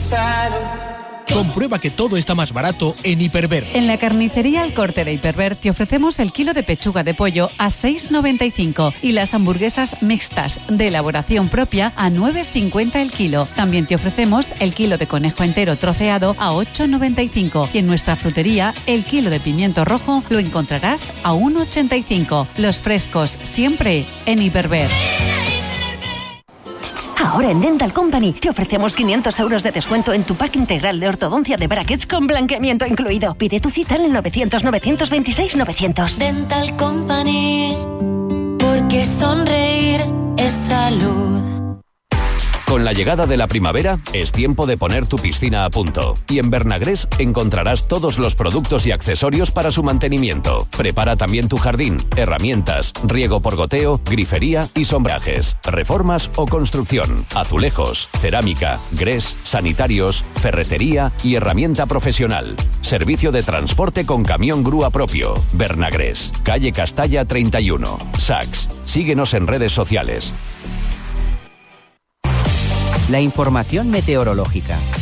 Comprueba que todo está más barato en Hiperver. En la carnicería El Corte de Hiperver te ofrecemos el kilo de pechuga de pollo a 6,95 y las hamburguesas mixtas de elaboración propia a 9,50 el kilo. También te ofrecemos el kilo de conejo entero troceado a 8,95 y en nuestra frutería el kilo de pimiento rojo lo encontrarás a 1,85. Los frescos siempre en Hiperver. Ahora en Dental Company te ofrecemos 500 euros de descuento en tu pack integral de ortodoncia de brackets con blanqueamiento incluido. Pide tu cita en el 900-926-900. Dental Company, porque sonreír es salud. Con la llegada de la primavera, es tiempo de poner tu piscina a punto. Y en Bernagrés encontrarás todos los productos y accesorios para su mantenimiento. Prepara también tu jardín, herramientas, riego por goteo, grifería y sombrajes, reformas o construcción, azulejos, cerámica, grés, sanitarios, ferretería y herramienta profesional. Servicio de transporte con camión grúa propio. Bernagrés, calle Castalla 31. Saks. Síguenos en redes sociales. La información meteorológica,